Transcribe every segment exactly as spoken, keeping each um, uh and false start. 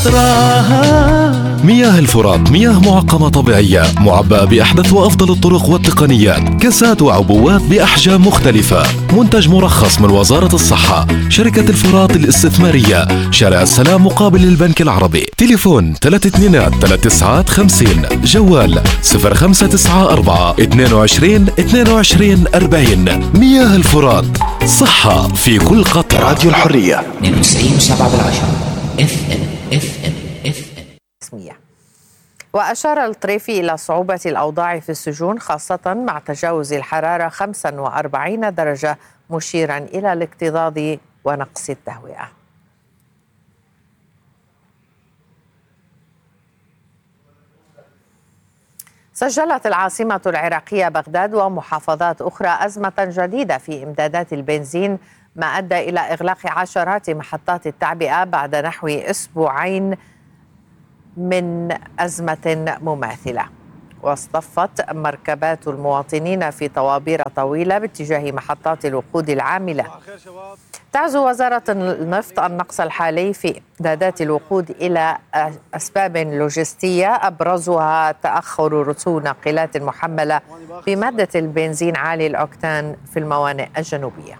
مياه الفرات مياه معقمة طبيعية معبأة بأحدث وأفضل الطرق والتقنيات، كاسات وعبوات بأحجام مختلفة. منتج مرخص من وزارة الصحة. شركة الفرات الاستثمارية، شارع السلام مقابل البنك العربي. تليفون ثلاثة اثنين ثلاثة تسعة خمسين. جوال صفر خمسة تسعة أربعة اثنين وعشرين اثنين وعشرين أربعين. مياه الفرات، صحة في كل قطرة. راديو الحرية اثنين وتسعين وسبعة بالعشرة اف ام اف ام اف ام. وأشار الطريفي إلى صعوبة الأوضاع في السجون خاصة مع تجاوز الحرارة خمسة وأربعين درجة، مشيرا إلى الاكتظاظ ونقص التهوية. سجلت العاصمة العراقية بغداد ومحافظات أخرى أزمة جديدة في إمدادات البنزين، ما أدى إلى إغلاق عشرات محطات التعبئة بعد نحو أسبوعين من أزمة مماثلة. واصطفت مركبات المواطنين في طوابير طويلة باتجاه محطات الوقود العاملة. تعزو وزارة النفط النقص الحالي في إمدادات الوقود إلى أسباب لوجستية، أبرزها تأخر رسوم ناقلات محملة بمادة البنزين عالي الأوكتان في الموانئ الجنوبية.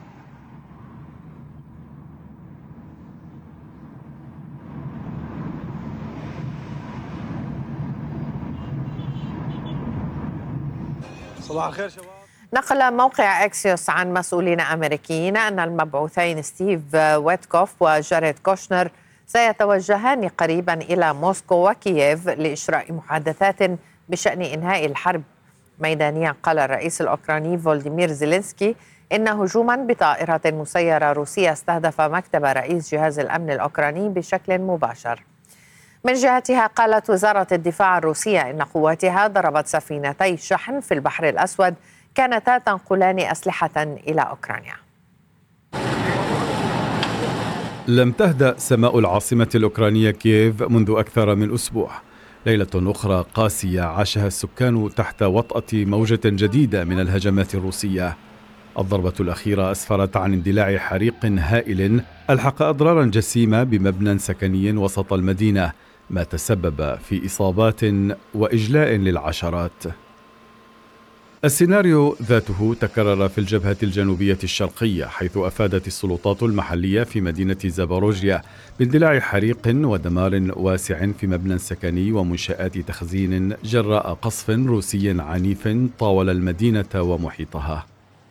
صباح الخير شباب. نقل موقع اكسيوس عن مسؤولين امريكيين ان المبعوثين ستيف ويتكوف وجاريد كوشنر سيتوجهان قريبا الى موسكو وكييف لاجراء محادثات بشان انهاء الحرب ميدانيا. قال الرئيس الاوكراني فولوديمير زيلينسكي ان هجوما بطائره مسيره روسيه استهدف مكتب رئيس جهاز الامن الاوكراني بشكل مباشر. من جهتها قالت وزارة الدفاع الروسية إن قواتها ضربت سفينتي شحن في البحر الأسود كانتا تنقلان أسلحة إلى أوكرانيا. لم تهدأ سماء العاصمة الأوكرانية كييف منذ أكثر من أسبوع. ليلة أخرى قاسية عاشها السكان تحت وطأة موجة جديدة من الهجمات الروسية. الضربة الأخيرة أسفرت عن اندلاع حريق هائل ألحق أضرارا جسيمة بمبنى سكني وسط المدينة، ما تسبب في إصابات وإجلاء للعشرات. السيناريو ذاته تكرر في الجبهة الجنوبية الشرقية، حيث أفادت السلطات المحلية في مدينة زاباروجيا باندلاع حريق ودمار واسع في مبنى سكني ومنشآت تخزين جراء قصف روسي عنيف طاول المدينة ومحيطها.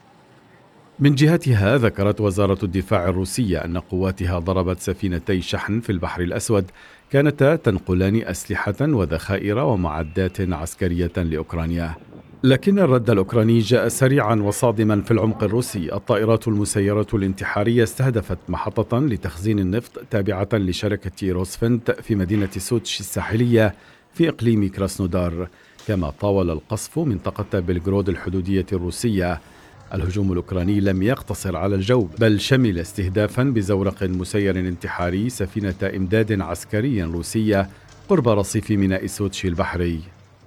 من جهتها ذكرت وزارة الدفاع الروسية أن قواتها ضربت سفينتي شحن في البحر الأسود كانتا تنقلان أسلحة وذخائر ومعدات عسكرية لأوكرانيا. لكن الرد الأوكراني جاء سريعا وصادما في العمق الروسي. الطائرات المسيرة الانتحارية استهدفت محطة لتخزين النفط تابعة لشركة روسفنت في مدينة سوتش الساحلية في إقليم كراسنودار، كما طاول القصف منطقة بلغرود الحدودية الروسية. الهجوم الأوكراني لم يقتصر على الجو، بل شمل استهدافا بزورق مسير انتحاري سفينة إمداد عسكري روسية قرب رصيف ميناء سوتشي البحري.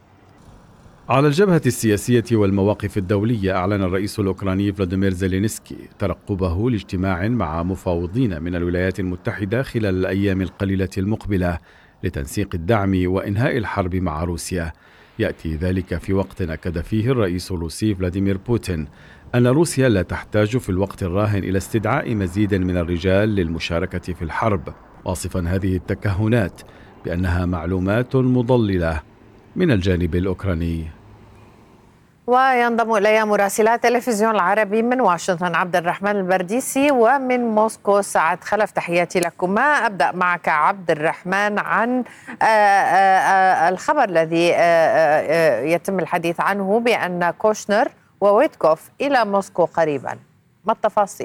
على الجبهة السياسية والمواقف الدولية، أعلن الرئيس الأوكراني فلاديمير زيلينسكي ترقبه لاجتماع مع مفاوضين من الولايات المتحدة خلال الأيام القليلة المقبلة لتنسيق الدعم وإنهاء الحرب مع روسيا. يأتي ذلك في وقت أكد فيه الرئيس الروسي فلاديمير بوتين أن روسيا لا تحتاج في الوقت الراهن إلى استدعاء مزيد من الرجال للمشاركة في الحرب، واصفا هذه التكهنات بأنها معلومات مضللة من الجانب الأوكراني. وينضم إلي مراسلا التلفزيون العربي من واشنطن عبد الرحمن البرديسي، ومن موسكو سعد خلف. تحياتي لكما. أبدأ معك عبد الرحمن عن الخبر الذي يتم الحديث عنه بأن كوشنر وويتكوف إلى موسكو قريبا، ما التفاصيل؟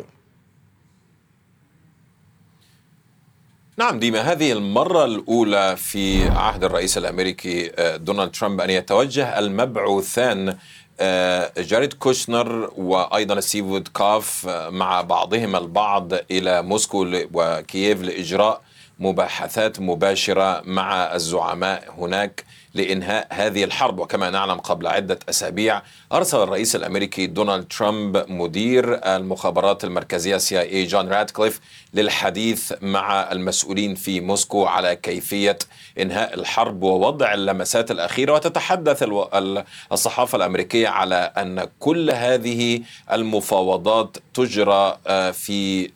نعم ديما، هذه المرة الأولى في عهد الرئيس الأمريكي دونالد ترامب أن يتوجه المبعوثان جاريد كوشنر وأيضا ستيف ويتكوف مع بعضهم البعض إلى موسكو وكييف لإجراء مباحثات مباشرة مع الزعماء هناك لإنهاء هذه الحرب. وكما نعلم قبل عدة أسابيع أرسل الرئيس الأمريكي دونالد ترامب مدير المخابرات المركزية سي آي إيه جون راتكليف للحديث مع المسؤولين في موسكو على كيفية إنهاء الحرب ووضع اللمسات الأخيرة. وتتحدث الصحافة الأمريكية على أن كل هذه المفاوضات تجرى في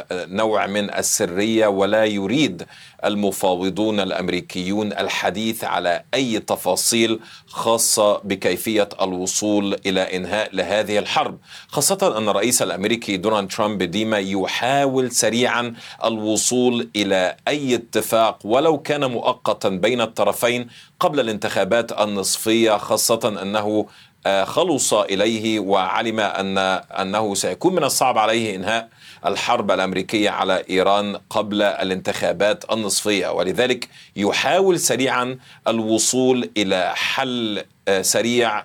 نوع من السرية، ولا يريد المفاوضون الأمريكيون الحديث على أي تفاصيل خاصة بكيفية الوصول إلى إنهاء لهذه الحرب، خاصة أن الرئيس الأمريكي دونالد ترامب ديما يحاول سريعا الوصول إلى أي اتفاق ولو كان مؤقتا بين الطرفين قبل الانتخابات النصفية، خاصة أنه خلص إليه وعلم أن أنه سيكون من الصعب عليه إنهاء الحرب الأمريكية على إيران قبل الانتخابات النصفية، ولذلك يحاول سريعا الوصول إلى حل سريع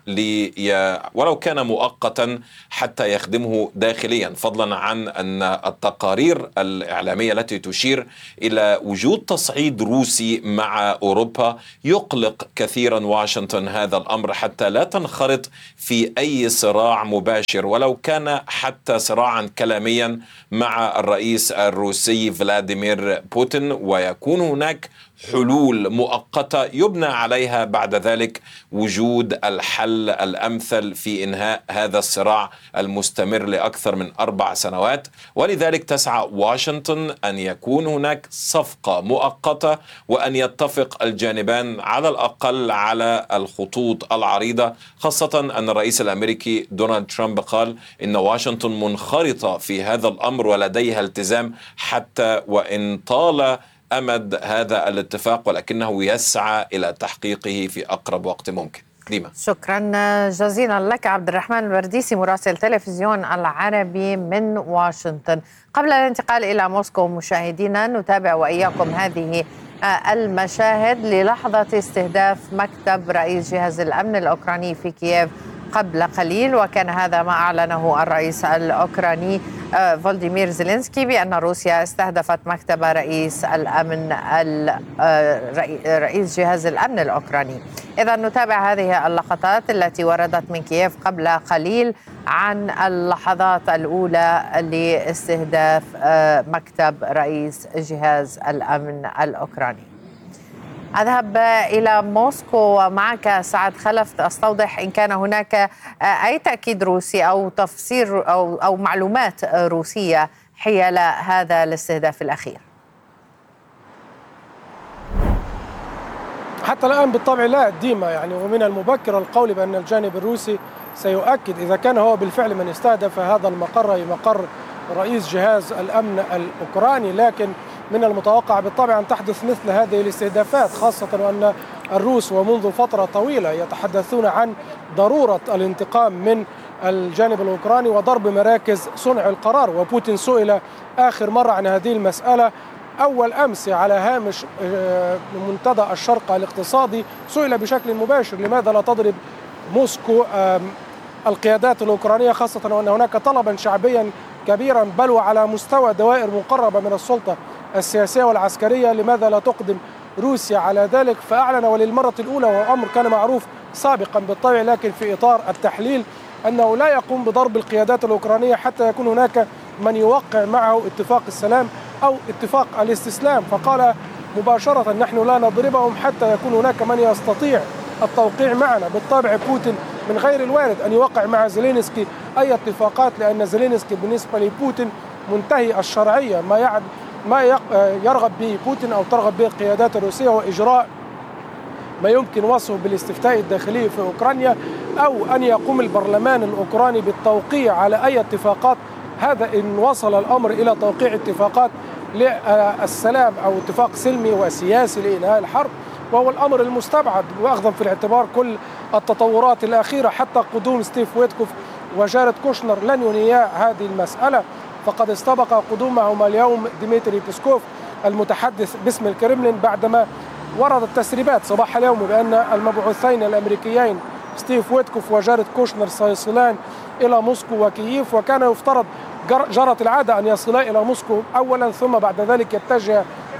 لي ولو كان مؤقتا حتى يخدمه داخليا، فضلا عن أن التقارير الإعلامية التي تشير إلى وجود تصعيد روسي مع أوروبا يقلق كثيرا واشنطن هذا الأمر حتى لا تنخرط في أي صراع مباشر ولو كان حتى صراعا كلاميا مع الرئيس الروسي فلاديمير بوتين، ويكون هناك حلول مؤقتة يبنى عليها بعد ذلك وجود الحل الأمثل في إنهاء هذا الصراع المستمر لأكثر من أربع سنوات. ولذلك تسعى واشنطن أن يكون هناك صفقة مؤقتة وأن يتفق الجانبان على الأقل على الخطوط العريضة، خاصة أن الرئيس الأمريكي دونالد ترامب قال إن واشنطن منخرطة في هذا الأمر ولديها التزام حتى وإن طال أمد هذا الاتفاق، ولكنه يسعى إلى تحقيقه في أقرب وقت ممكن. ديما. شكرا جزيلا لك عبد الرحمن الورديسي مراسل تلفزيون العربي من واشنطن. قبل الانتقال إلى موسكو مشاهدينا نتابع وإياكم هذه المشاهد للحظة استهداف مكتب رئيس جهاز الأمن الأوكراني في كييف قبل قليل، وكان هذا ما أعلنه الرئيس الأوكراني فولوديمير زيلينسكي بأن روسيا استهدفت مكتب رئيس الأمن رئيس جهاز الأمن الأوكراني. إذا نتابع هذه اللقطات التي وردت من كييف قبل قليل عن اللحظات الأولى لاستهداف مكتب رئيس جهاز الأمن الأوكراني. أذهب إلى موسكو ومعك سعد خلف أستوضح إن كان هناك أي تأكيد روسي أو تفسير أو, أو معلومات روسية حيال هذا الاستهداف الأخير. حتى الآن بالطبع لا ديما، يعني ومن المبكر القول بأن الجانب الروسي سيؤكد إذا كان هو بالفعل من استهدف هذا المقر أي مقر رئيس جهاز الأمن الأوكراني، لكن من المتوقع بالطبع أن تحدث مثل هذه الاستهدافات، خاصة وأن الروس ومنذ فترة طويلة يتحدثون عن ضرورة الانتقام من الجانب الأوكراني وضرب مراكز صنع القرار. وبوتين سئل آخر مرة عن هذه المسألة أول أمس على هامش منتدى الشرق الاقتصادي، سئل بشكل مباشر لماذا لا تضرب موسكو القيادات الأوكرانية، خاصة وأن هناك طلبا شعبيا كبيرا بل وعلى مستوى دوائر مقربة من السلطة السياسية والعسكرية لماذا لا تقدم روسيا على ذلك. فأعلن وللمرة الأولى، وأمر كان معروف سابقا بالطبع لكن في إطار التحليل، أنه لا يقوم بضرب القيادات الأوكرانية حتى يكون هناك من يوقع معه اتفاق السلام أو اتفاق الاستسلام. فقال مباشرة نحن لا نضربهم حتى يكون هناك من يستطيع التوقيع معنا. بالطبع بوتين من غير الوارد أن يوقع مع زيلينسكي أي اتفاقات، لأن زيلينسكي بالنسبة لبوتين منتهي الشرعية. ما يعد ما يرغب به بوتين أو ترغب به القيادات الروسية وإجراء ما يمكن وصفه بالاستفتاء الداخلي في أوكرانيا، أو أن يقوم البرلمان الأوكراني بالتوقيع على أي اتفاقات. هذا إن وصل الأمر إلى توقيع اتفاقات للسلام أو اتفاق سلمي وسياسي لإنهاء الحرب، وهو الأمر المستبعد وأخذا في الاعتبار كل التطورات الأخيرة. حتى قدوم ستيف ويتكوف وجارد كوشنر لن ينهيا هذه المسألة، فقد استبق قدومهما اليوم ديمتري بيسكوف المتحدث باسم الكرملين بعدما وردت تسريبات صباح اليوم بأن المبعوثين الأمريكيين ستيف ويتكوف وجارد كوشنر سيصلان إلى موسكو وكييف، وكان يفترض جرت العادة أن يصلا إلى موسكو أولا ثم بعد ذلك يتجه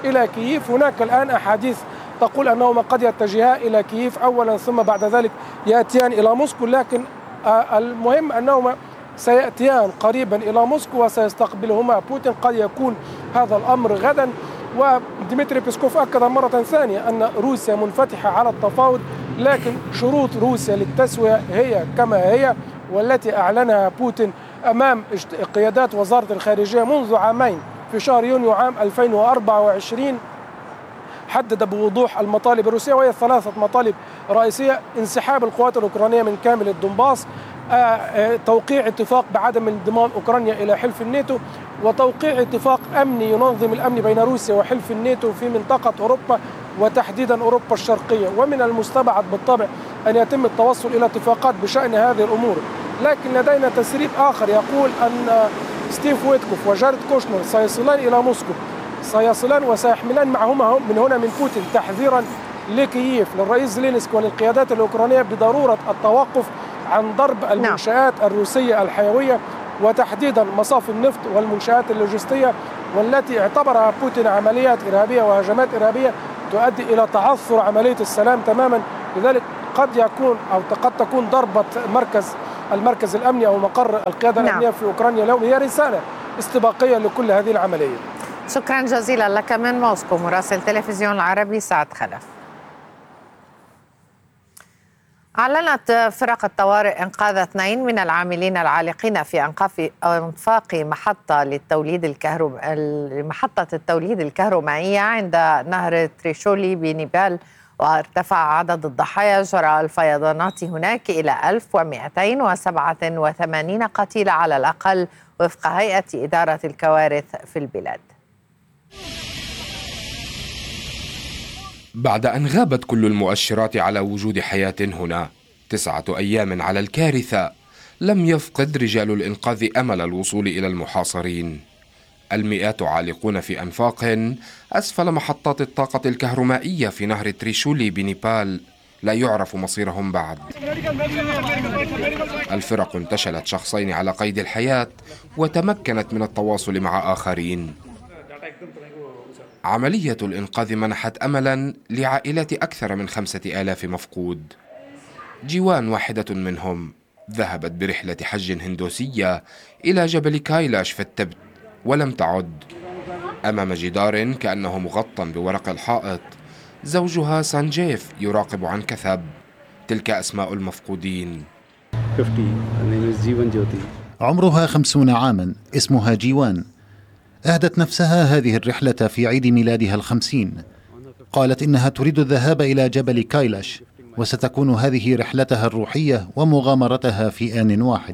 إلى كييف. هناك الآن أحاديث تقول أنهما قد يتجها إلى كييف أولا ثم بعد ذلك يأتيان إلى موسكو، لكن المهم أنهما سيأتيان قريبا إلى موسكو وسيستقبلهما بوتين. قد يكون هذا الأمر غدا. وديمتري بيسكوف أكد مرة ثانية أن روسيا منفتحة على التفاوض، لكن شروط روسيا للتسوية هي كما هي، والتي أعلنها بوتين أمام قيادات وزارة الخارجية منذ عامين. في شهر يونيو عام ألفين وأربعة وعشرين حدد بوضوح المطالب الروسية، وهي ثلاثة مطالب رئيسية: انسحاب القوات الأوكرانية من كامل الدنباس، توقيع اتفاق بعدم انضمام أوكرانيا إلى حلف الناتو، وتوقيع اتفاق أمني ينظم الأمن بين روسيا وحلف الناتو في منطقة أوروبا وتحديدا أوروبا الشرقية. ومن المستبعد بالطبع أن يتم التوصل إلى اتفاقات بشأن هذه الأمور. لكن لدينا تسريب آخر يقول أن ستيف ويتكوف وجارد كوشنر سيصلان إلى موسكو، سيصلان وسيحملان معهما من هنا من بوتين تحذيرا لكييف للرئيس زيلينسكي وللقيادات الأوكرانية بضرورة التوقف عن ضرب المنشآت الروسية الحيوية، وتحديدا مصاف النفط والمنشآت اللوجستية، والتي اعتبرها بوتين عمليات إرهابية وهجمات إرهابية تؤدي إلى تعثر عملية السلام تماما. لذلك قد يكون أو قد تكون ضربة مركز المركز الأمني أو مقر القيادة الأمنية نعم. في أوكرانيا اليوم هي رسالة استباقية لكل هذه العملية. شكرا جزيلا لك من موسكو مراسل تلفزيون العربي سعد خلف. أعلنت فرق الطوارئ إنقاذ اثنين من العاملين العالقين في أنقاف أنفاق محطة للتوليد الكهرب... محطة التوليد الكهرومائية عند نهر تريشولي بنيبال، وارتفع عدد الضحايا جراء الفيضانات هناك إلى ألف ومئتين وسبعة وثمانين قتيل على الأقل وفق هيئة إدارة الكوارث في البلاد. بعد أن غابت كل المؤشرات على وجود حياة هنا تسعة أيام على الكارثة، لم يفقد رجال الإنقاذ أمل الوصول إلى المحاصرين. المئات عالقون في أنفاق أسفل محطات الطاقة الكهرومائية في نهر تريشولي بنيبال، لا يعرف مصيرهم بعد. الفرق انتشلت شخصين على قيد الحياة وتمكنت من التواصل مع آخرين. عملية الإنقاذ منحت أملاً لعائلات أكثر من خمسة آلاف مفقود. جيوان واحدة منهم ذهبت برحلة حج هندوسية إلى جبل كايلاش في التبت ولم تعد. أمام جدار كأنه مغطى بورق الحائط زوجها سانجيف يراقب عن كثب. تلك أسماء المفقودين. عمرها خمسون عاماً، اسمها جيوان. أهدت نفسها هذه الرحلة في عيد ميلادها الخمسين. قالت إنها تريد الذهاب إلى جبل كايلاش، وستكون هذه رحلتها الروحية ومغامرتها في آن واحد.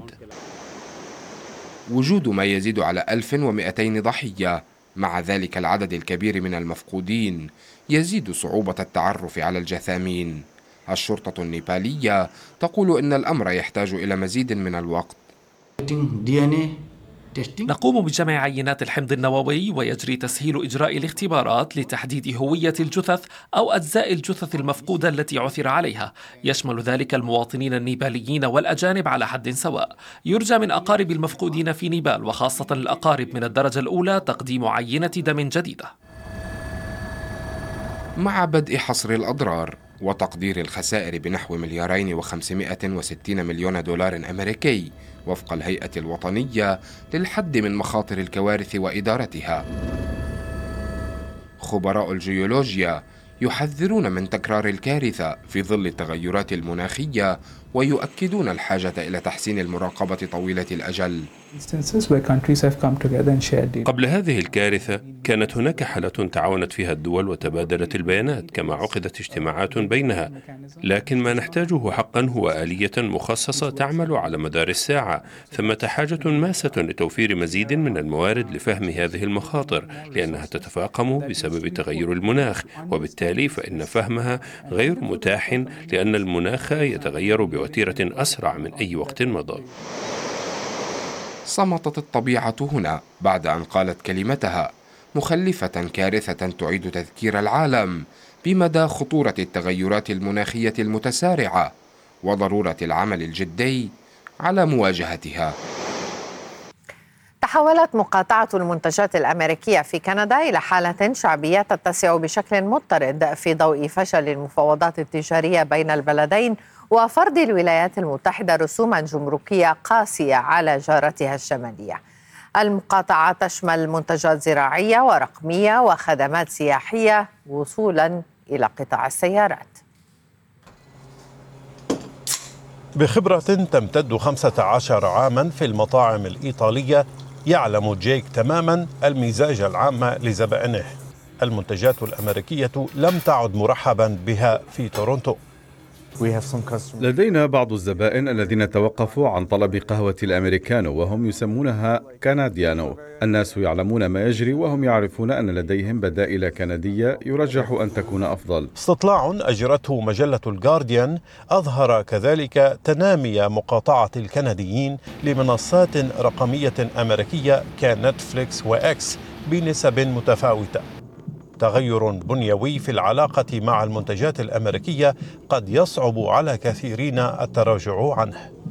وجود ما يزيد على ألف ومئتين ضحية مع ذلك العدد الكبير من المفقودين يزيد صعوبة التعرف على الجثامين. الشرطة النيبالية تقول إن الأمر يحتاج إلى مزيد من الوقت. نقوم بجمع عينات الحمض النووي، ويجري تسهيل إجراء الاختبارات لتحديد هوية الجثث أو أجزاء الجثث المفقودة التي عثر عليها. يشمل ذلك المواطنين النيباليين والأجانب على حد سواء. يرجى من أقارب المفقودين في نيبال وخاصة الأقارب من الدرجة الأولى تقديم عينة دم جديدة. مع بدء حصر الأضرار وتقدير الخسائر بنحو مليارين وخمسمائة وستين مليون دولار أمريكي وفق الهيئة الوطنية للحد من مخاطر الكوارث وإدارتها، خبراء الجيولوجيا يحذرون من تكرار الكارثة في ظل التغيرات المناخية، ويؤكدون الحاجة إلى تحسين المراقبة طويلة الأجل. قبل هذه الكارثة كانت هناك حالة تعاونت فيها الدول وتبادلت البيانات، كما عقدت اجتماعات بينها، لكن ما نحتاجه حقا هو آلية مخصصة تعمل على مدار الساعة. ثمة حاجة ماسة لتوفير مزيد من الموارد لفهم هذه المخاطر، لأنها تتفاقم بسبب تغير المناخ، وبالتالي فإن فهمها غير متاح لأن المناخ يتغير بوتيرة أسرع من أي وقت مضى. صمتت الطبيعة هنا بعد أن قالت كلمتها، مخلفة كارثة تعيد تذكير العالم بمدى خطورة التغيرات المناخية المتسارعة وضرورة العمل الجدي على مواجهتها. تحولت مقاطعة المنتجات الأمريكية في كندا إلى حالة شعبية تتسع بشكل مضطرد في ضوء فشل المفاوضات التجارية بين البلدين وفرض الولايات المتحدة رسوما جمركية قاسية على جارتها الشمالية. المقاطعة تشمل منتجات زراعية ورقمية وخدمات سياحية وصولا إلى قطاع السيارات. بخبرة تمتد خمسة عشر عاما في المطاعم الإيطالية، يعلم جيك تماما المزاج العام لزبائنه. المنتجات الأمريكية لم تعد مرحبا بها في تورونتو. لدينا بعض الزبائن الذين توقفوا عن طلب قهوة الأمريكانو وهم يسمونها كنديانو. الناس يعلمون ما يجري وهم يعرفون أن لديهم بدائل كندية يرجح أن تكون أفضل. استطلاع أجرته مجلة الجارديان أظهر كذلك تنامي مقاطعة الكنديين لمنصات رقمية أمريكية كنتفليكس وإكس بنسب متفاوتة. تغير بنيوي في العلاقة مع المنتجات الأمريكية قد يصعب على كثيرين التراجع عنه.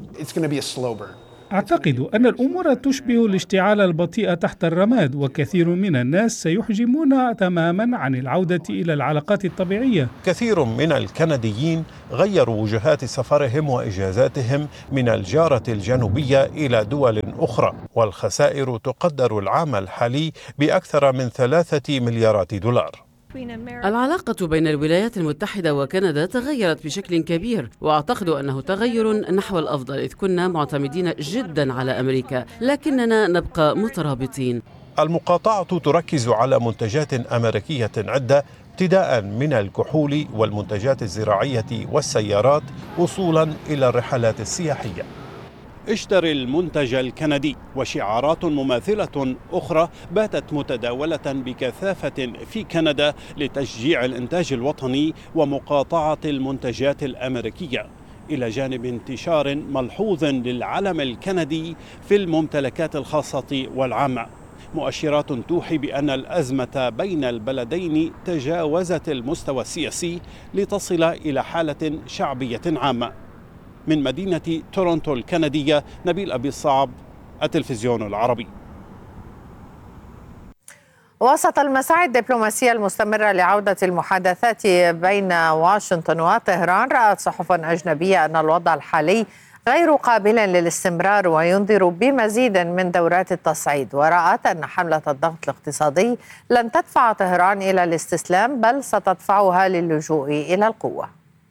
أعتقد أن الأمور تشبه الاشتعال البطيء تحت الرماد، وكثير من الناس سيحجمون تماما عن العودة إلى العلاقات الطبيعية. كثير من الكنديين غيروا وجهات سفرهم وإجازاتهم من الجارة الجنوبية إلى دول أخرى، والخسائر تقدر العام الحالي بأكثر من ثلاثة مليارات دولار. العلاقة بين الولايات المتحدة وكندا تغيرت بشكل كبير، وأعتقد أنه تغير نحو الأفضل، إذ كنا معتمدين جدا على أمريكا لكننا نبقى مترابطين. المقاطعة تركز على منتجات أمريكية عدة، ابتداء من الكحول والمنتجات الزراعية والسيارات وصولا إلى الرحلات السياحية. اشتري المنتج الكندي، وشعارات مماثلة أخرى باتت متداولة بكثافة في كندا لتشجيع الإنتاج الوطني ومقاطعة المنتجات الأمريكية، إلى جانب انتشار ملحوظ للعلم الكندي في الممتلكات الخاصة والعامة. مؤشرات توحي بأن الأزمة بين البلدين تجاوزت المستوى السياسي لتصل إلى حالة شعبية عامة. من مدينة تورونتو الكندية، نبيل أبي الصعب، التلفزيون العربي. وسط المساعي الدبلوماسية المستمرة لعودة المحادثات بين واشنطن وطهران، رأت صحف أجنبية أن الوضع الحالي غير قابل للاستمرار وينذر بمزيد من دورات التصعيد، ورأت أن حملة الضغط الاقتصادي لن تدفع طهران إلى الاستسلام، بل ستدفعها للجوء إلى القوة.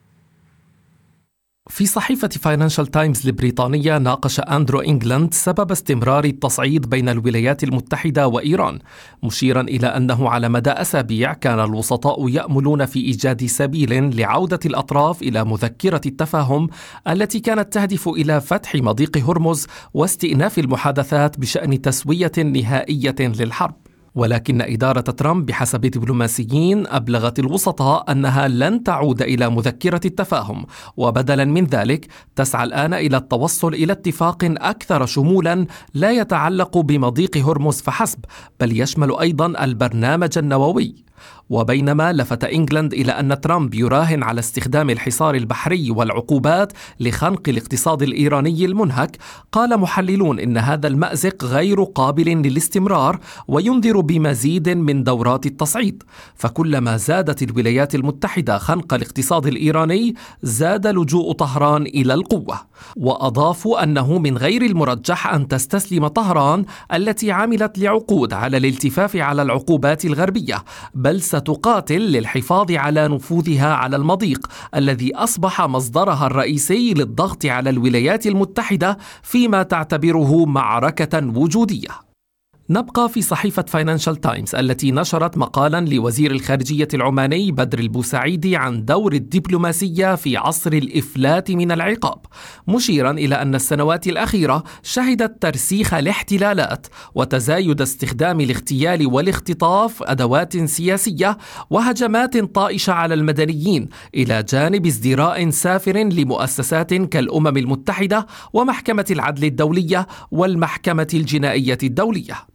في صحيفة فاينانشال تايمز البريطانية ناقش أندرو إنجلاند سبب استمرار التصعيد بين الولايات المتحدة وإيران، مشيرا إلى أنه على مدى أسابيع كان الوسطاء يأملون في إيجاد سبيل لعودة الأطراف إلى مذكرة التفاهم التي كانت تهدف إلى فتح مضيق هرمز واستئناف المحادثات بشأن تسوية نهائية للحرب. ولكن إدارة ترامب بحسب دبلوماسيين أبلغت الوسطاء أنها لن تعود إلى مذكرة التفاهم، وبدلا من ذلك تسعى الآن إلى التوصل إلى اتفاق أكثر شمولا لا يتعلق بمضيق هرمز فحسب، بل يشمل أيضا البرنامج النووي. وبينما لفت إنجلاند إلى أن ترامب يراهن على استخدام الحصار البحري والعقوبات لخنق الاقتصاد الإيراني المنهك، قال محللون إن هذا المأزق غير قابل للاستمرار وينذر بمزيد من دورات التصعيد، فكلما زادت الولايات المتحدة خنق الاقتصاد الإيراني زاد لجوء طهران إلى القوة. وأضافوا أنه من غير المرجح أن تستسلم طهران التي عملت لعقود على الالتفاف على العقوبات الغربية، بل ستقاتل للحفاظ على نفوذها على المضيق الذي أصبح مصدرها الرئيسي للضغط على الولايات المتحدة فيما تعتبره معركة وجودية. نبقى في صحيفة فاينانشال تايمز التي نشرت مقالا لوزير الخارجية العماني بدر البوسعيدي عن دور الدبلوماسية في عصر الإفلات من العقاب، مشيرا إلى أن السنوات الأخيرة شهدت ترسيخ الاحتلالات وتزايد استخدام الاغتيال والاختطاف أدوات سياسية وهجمات طائشة على المدنيين، إلى جانب ازدراء سافر لمؤسسات كالأمم المتحدة ومحكمة العدل الدولية والمحكمة الجنائية الدولية.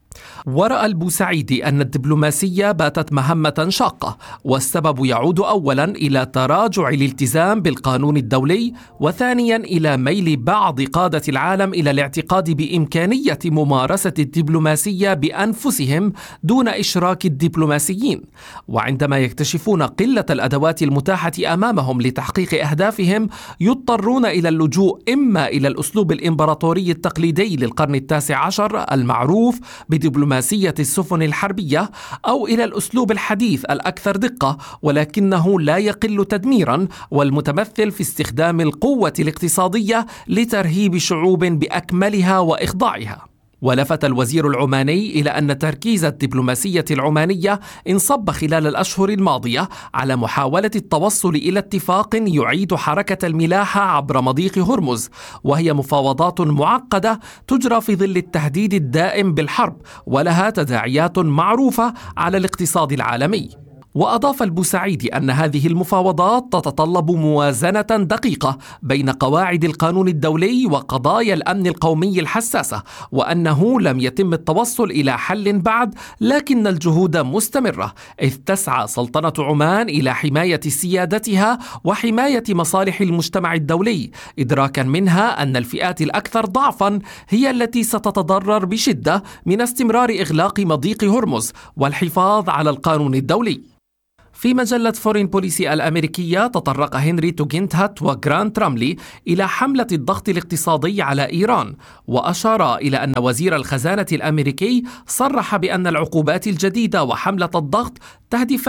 ورأى البوسعيدي أن الدبلوماسية باتت مهمة شاقة، والسبب يعود أولا إلى تراجع الالتزام بالقانون الدولي، وثانيا إلى ميل بعض قادة العالم إلى الاعتقاد بإمكانية ممارسة الدبلوماسية بأنفسهم دون إشراك الدبلوماسيين. وعندما يكتشفون قلة الأدوات المتاحة أمامهم لتحقيق أهدافهم يضطرون إلى اللجوء إما إلى الأسلوب الإمبراطوري التقليدي للقرن التاسع عشر المعروف بدبلوماسية السفن الحربية، أو إلى الأسلوب الحديث الأكثر دقة ولكنه لا يقل تدميرا، والمتمثل في استخدام القوة الاقتصادية لترهيب شعوب بأكملها وإخضاعها. ولفت الوزير العماني إلى أن تركيز الدبلوماسية العمانية انصب خلال الأشهر الماضية على محاولة التوصل إلى اتفاق يعيد حركة الملاحة عبر مضيق هرمز، وهي مفاوضات معقدة تجرى في ظل التهديد الدائم بالحرب، ولها تداعيات معروفة على الاقتصاد العالمي. وأضاف البوسعيدي أن هذه المفاوضات تتطلب موازنة دقيقة بين قواعد القانون الدولي وقضايا الأمن القومي الحساسة، وأنه لم يتم التوصل إلى حل بعد، لكن الجهود مستمرة، إذ تسعى سلطنة عمان إلى حماية سيادتها وحماية مصالح المجتمع الدولي، إدراكا منها أن الفئات الأكثر ضعفا هي التي ستتضرر بشدة من استمرار إغلاق مضيق هرمز والحفاظ على القانون الدولي. في مجلة فورين بوليسي الأمريكية تطرق هنري توغينتهات وغرانت راملي إلى حملة الضغط الاقتصادي على إيران، وأشار إلى أن وزير الخزانة الأمريكي صرح بأن العقوبات الجديدة وحملة الضغط تهدف